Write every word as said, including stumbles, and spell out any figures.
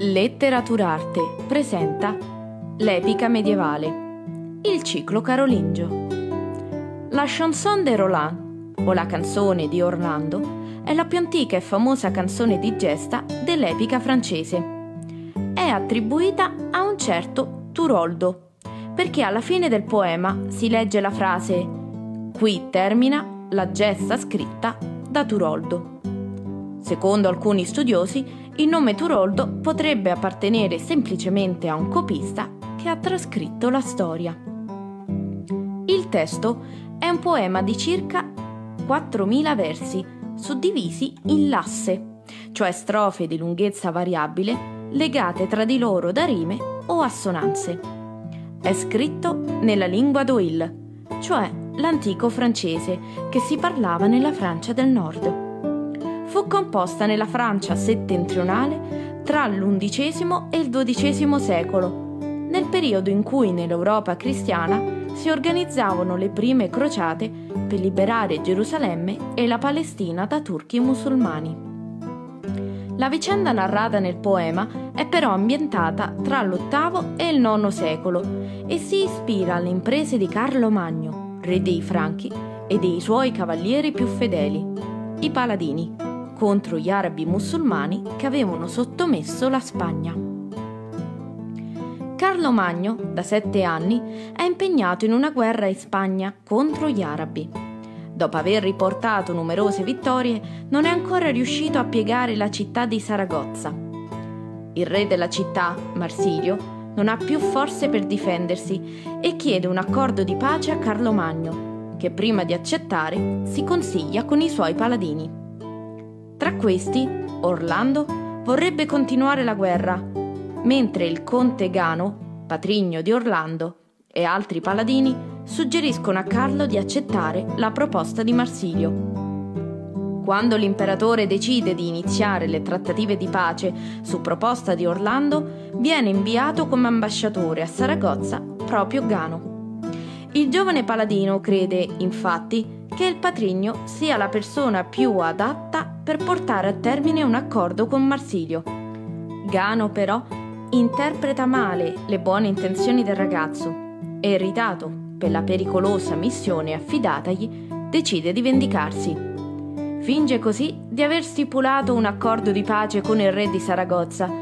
Letteraturarte presenta l'epica medievale, il ciclo carolingio. La chanson de Roland, o la canzone di Orlando, è la più antica e famosa canzone di gesta dell'epica francese. È attribuita a un certo Turoldo, perché alla fine del poema si legge la frase «Qui termina la gesta scritta da Turoldo». Secondo alcuni studiosi, il nome Turoldo potrebbe appartenere semplicemente a un copista che ha trascritto la storia. Il testo è un poema di circa quattromila versi, suddivisi in lasse, cioè strofe di lunghezza variabile legate tra di loro da rime o assonanze. È scritto nella lingua d'Oïl, cioè l'antico francese che si parlava nella Francia del Nord. Fu composta nella Francia settentrionale tra l'undicesimo e il dodicesimo secolo, nel periodo in cui nell'Europa cristiana si organizzavano le prime crociate per liberare Gerusalemme e la Palestina da turchi musulmani. La vicenda narrata nel poema è però ambientata tra l'ottavo e il nono secolo e si ispira alle imprese di Carlo Magno, re dei Franchi, e dei suoi cavalieri più fedeli, i Paladini, contro gli arabi musulmani che avevano sottomesso la Spagna. Carlo Magno, da sette anni, è impegnato in una guerra in Spagna contro gli arabi. Dopo aver riportato numerose vittorie, non è ancora riuscito a piegare la città di Saragozza. Il re della città, Marsilio, non ha più forze per difendersi e chiede un accordo di pace a Carlo Magno, che prima di accettare si consiglia con i suoi paladini. Tra questi, Orlando vorrebbe continuare la guerra, mentre il conte Gano, patrigno di Orlando, e altri paladini suggeriscono a Carlo di accettare la proposta di Marsilio. Quando l'imperatore decide di iniziare le trattative di pace su proposta di Orlando, viene inviato come ambasciatore a Saragozza proprio Gano. Il giovane paladino crede, infatti, che il patrigno sia la persona più adatta per portare a termine un accordo con Marsilio. Gano, però, interpreta male le buone intenzioni del ragazzo e, irritato per la pericolosa missione affidatagli, decide di vendicarsi. Finge così di aver stipulato un accordo di pace con il re di Saragozza